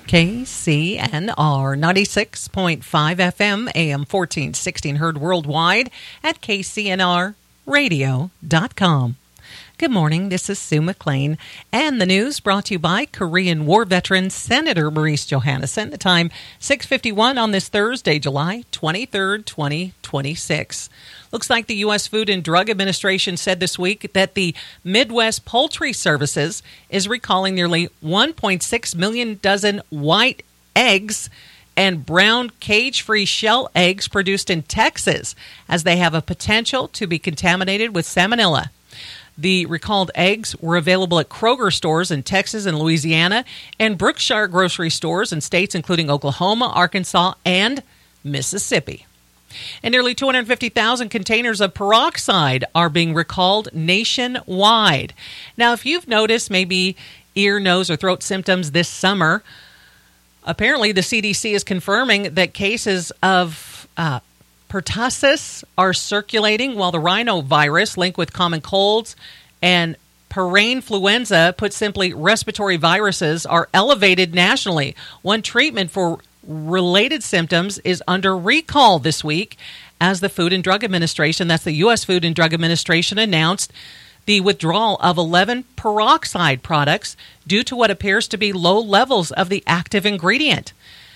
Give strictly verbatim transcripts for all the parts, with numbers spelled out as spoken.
K C N R ninety-six point five F M, A M fourteen sixteen, heard worldwide at K C N R radio dot com. Good morning, this is Sue McLean, and the news brought to you by Korean War veteran Senator Maurice Johannesson. The time, six fifty-one on this Thursday, July twenty-third, twenty twenty-six. Looks like the U S Food and Drug Administration said this week that the Midwest Poultry Services is recalling nearly one point six million dozen white eggs and brown cage-free shell eggs produced in Texas, as they have a potential to be contaminated with salmonella. The recalled eggs were available at Kroger stores in Texas and Louisiana and Brookshire grocery stores in states including Oklahoma, Arkansas, and Mississippi. And nearly two hundred fifty thousand containers of peroxide are being recalled nationwide. Now, if you've noticed maybe ear, nose, or throat symptoms this summer, apparently the C D C is confirming that cases of uh, pertussis are circulating, while the rhinovirus linked with common colds and parainfluenza, put simply respiratory viruses, are elevated nationally. One treatment for related symptoms is under recall this week, as the Food and Drug Administration, that's the U S Food and Drug Administration, announced the withdrawal of eleven peroxide products due to what appears to be low levels of the active ingredient.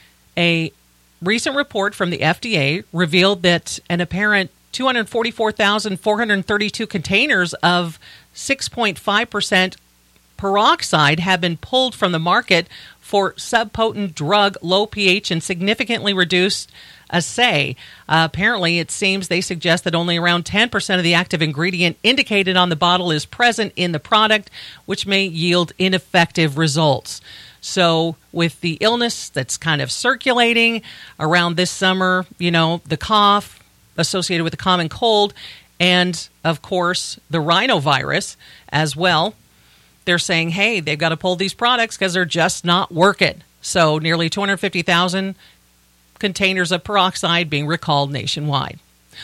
A recent report from the F D A revealed that an apparent two hundred forty-four thousand four hundred thirty-two containers of six point five percent peroxide have been pulled from the market for subpotent drug, low pH, and significantly reduced assay. Uh, apparently, it seems they suggest that only around ten percent of the active ingredient indicated on the bottle is present in the product, which may yield ineffective results. So with the illness that's kind of circulating around this summer, you know, the cough associated with the common cold, and, of course, the rhinovirus as well, they're saying, hey, they've got to pull these products because they're just not working. So nearly two hundred fifty thousand containers of peroxide being recalled nationwide.